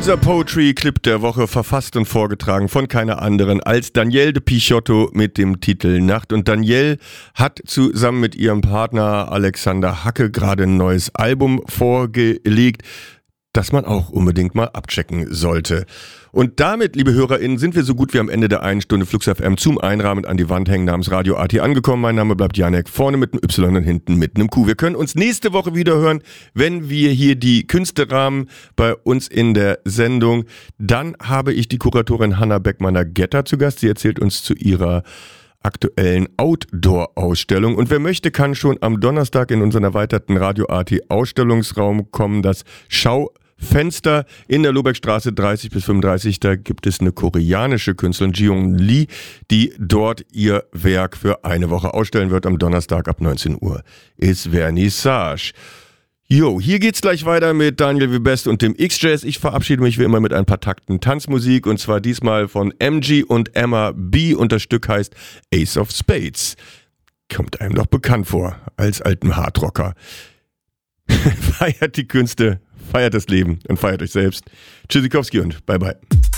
Unser Poetry-Clip der Woche, verfasst und vorgetragen von keiner anderen als Danielle de Pichotto mit dem Titel Nacht. Und Danielle hat zusammen mit ihrem Partner Alexander Hacke gerade ein neues Album vorgelegt, das man auch unbedingt mal abchecken sollte. Und damit, liebe HörerInnen, sind wir so gut wie am Ende der 1 Stunde Flux FM zum Einrahmen an die Wand hängen namens Radio AT angekommen. Mein Name bleibt Janek, vorne mit einem Y und hinten mit einem Q. Wir können uns nächste Woche wieder hören, wenn wir hier die Künste rahmen bei uns in der Sendung. Dann habe ich die Kuratorin Hanna Beckmanner-Getter zu Gast. Sie erzählt uns zu ihrer aktuellen Outdoor-Ausstellung. Und wer möchte, kann schon am Donnerstag in unseren erweiterten Radio AT Ausstellungsraum kommen. Das Schaufenster in der Lohbergstraße 30 bis 35. Da gibt es eine koreanische Künstlerin, Jiyoung Lee, die dort ihr Werk für eine Woche ausstellen wird. Am Donnerstag ab 19 Uhr ist Vernissage. Jo, hier geht's gleich weiter mit Daniel Webest und dem X-Jazz. Ich verabschiede mich wie immer mit ein paar Takten Tanzmusik und zwar diesmal von MG und Emma B. und das Stück heißt Ace of Spades. Kommt einem doch bekannt vor als alten Hardrocker. Feiert die Künste, feiert das Leben und feiert euch selbst. Tschüssikowski und bye bye.